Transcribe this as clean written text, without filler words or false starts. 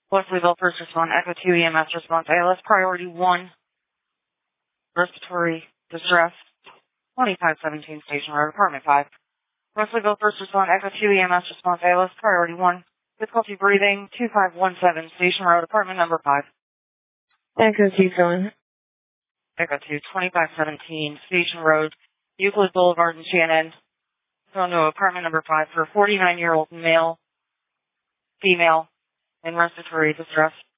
Leslieville First Response, Echo 2 EMS response, ALS priority 1, respiratory distress, 2517 Station Road, Apartment 5. Leslieville First Response, Echo 2 EMS response, ALS priority 1, difficulty breathing, 2517 Station Road, Apartment number 5. Echo 2 going. Echo 2, 2517 Station Road, Euclid Boulevard in Shannon. Phone to apartment number 5 for a 49-year-old male, female, in respiratory distress.